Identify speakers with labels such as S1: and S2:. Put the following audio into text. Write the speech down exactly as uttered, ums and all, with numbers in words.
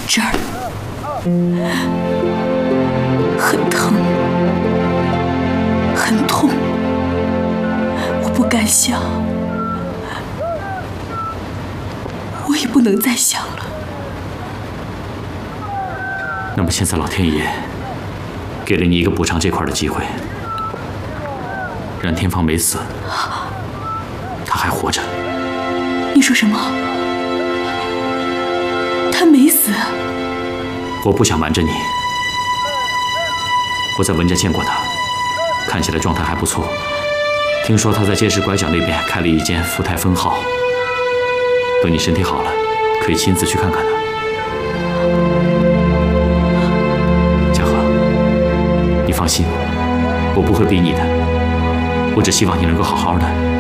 S1: 这儿很疼，很痛，我不敢想，我也不能再想了。
S2: 那么现在老天爷给了你一个补偿这块的机会，冉天芳没死，她还活着。
S1: 你说什么？她没死？
S2: 我不想瞒着你，我在文家见过她，看起来状态还不错。听说她在街市拐角那边开了一间福泰分号。等你身体好了，可以亲自去看看她。嘉禾，你放心，我不会逼你的，我只希望你能够好好的。